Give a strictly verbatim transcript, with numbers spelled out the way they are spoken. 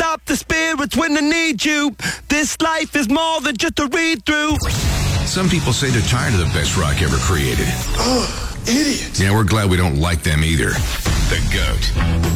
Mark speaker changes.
Speaker 1: up the spirits when they need you. This life is more than just a read-through.
Speaker 2: Some people say they're tired of the best rock ever created.
Speaker 3: Oh, idiot.
Speaker 2: Yeah, we're glad we don't like them either. The GOAT.